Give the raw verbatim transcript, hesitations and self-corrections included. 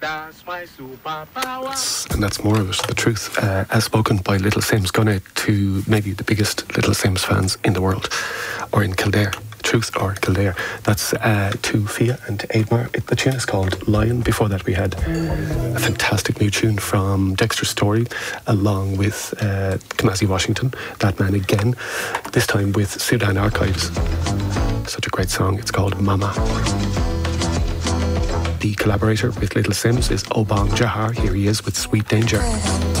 That's my superpower. And that's more of it, the truth, uh, as spoken by Little Sims, going out to maybe the biggest Little Sims fans in the world, or in Kildare. Truth or Kildare. That's uh, to Fia and to Aidmar. It, the tune is called Lion. Before that we had a fantastic new tune from Dexter Story, along with uh, Kamasi Washington, That Man Again, this time with Sudan Archives. Such a great song. It's called Mama. The collaborator with Little Sims is Obong Jahar. Here he is with Sweet Danger.